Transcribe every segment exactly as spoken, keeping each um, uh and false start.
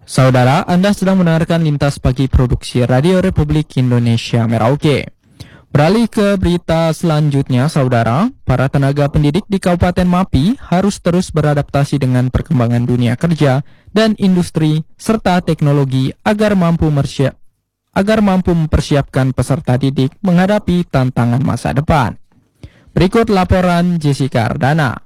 Saudara, Anda sedang mendengarkan Lintas Pagi Produksi Radio Republik Indonesia Merauke. Beralih ke berita selanjutnya, saudara, para tenaga pendidik di Kabupaten Mapi harus terus beradaptasi dengan perkembangan dunia kerja dan industri serta teknologi agar mampu mersiap, agar mampu mempersiapkan peserta didik menghadapi tantangan masa depan. Berikut laporan Jessica Ardana.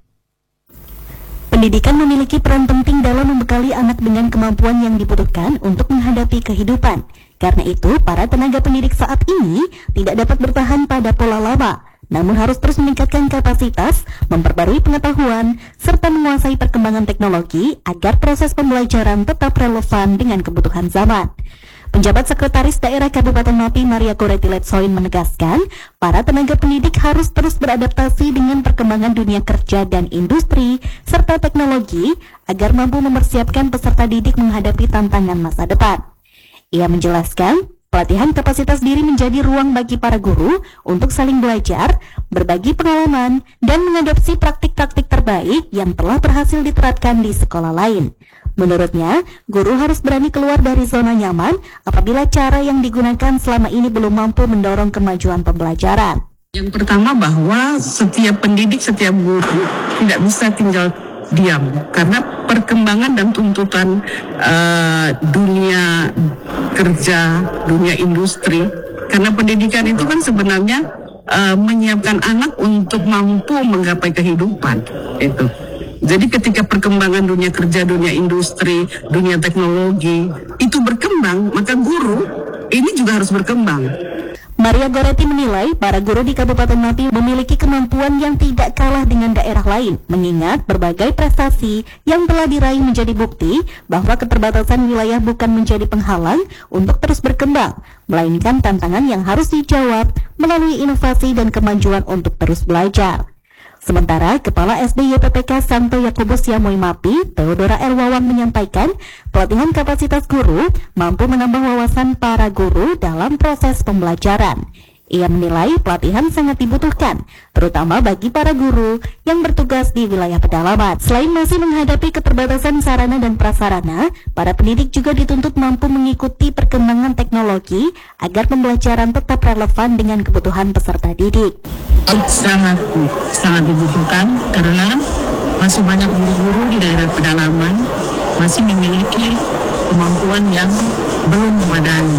Pendidikan memiliki peran penting dalam membekali anak dengan kemampuan yang dibutuhkan untuk menghadapi kehidupan. Karena itu, para tenaga pendidik saat ini tidak dapat bertahan pada pola lama, namun harus terus meningkatkan kapasitas, memperbarui pengetahuan, serta menguasai perkembangan teknologi agar proses pembelajaran tetap relevan dengan kebutuhan zaman. Penjabat Sekretaris Daerah Kabupaten Mapi Maria Goretti Letsoin menegaskan, para tenaga pendidik harus terus beradaptasi dengan perkembangan dunia kerja dan industri, serta teknologi, agar mampu mempersiapkan peserta didik menghadapi tantangan masa depan. Ia menjelaskan, pelatihan kapasitas diri menjadi ruang bagi para guru untuk saling belajar, berbagi pengalaman, dan mengadopsi praktik-praktik terbaik yang telah berhasil diterapkan di sekolah lain. Menurutnya, guru harus berani keluar dari zona nyaman apabila cara yang digunakan selama ini belum mampu mendorong kemajuan pembelajaran. Yang pertama bahwa setiap pendidik, setiap guru tidak bisa tinggal diam karena perkembangan dan tuntutan uh, dunia kerja, dunia industri. Karena pendidikan itu kan sebenarnya uh, menyiapkan anak untuk mampu menggapai kehidupan itu. Jadi ketika perkembangan dunia kerja, dunia industri, dunia teknologi itu berkembang, maka guru ini juga harus berkembang. Maria Goretti menilai para guru di Kabupaten Mapi memiliki kemampuan yang tidak kalah dengan daerah lain, mengingat berbagai prestasi yang telah diraih menjadi bukti bahwa keterbatasan wilayah bukan menjadi penghalang untuk terus berkembang, melainkan tantangan yang harus dijawab melalui inovasi dan kemajuan untuk terus belajar. Sementara Kepala S D Y P P K Santo Yakobus Yamoy Mapi, Theodora R. Wawang menyampaikan, pelatihan kapasitas guru mampu menambah wawasan para guru dalam proses pembelajaran. Ia menilai pelatihan sangat dibutuhkan, terutama bagi para guru yang bertugas di wilayah pedalaman. Selain masih menghadapi keterbatasan sarana dan prasarana, para pendidik juga dituntut mampu mengikuti perkembangan teknologi agar pembelajaran tetap relevan dengan kebutuhan peserta didik. Sangat sangat dibutuhkan karena masih banyak guru-guru di daerah pedalaman masih memiliki kemampuan yang belum memadai.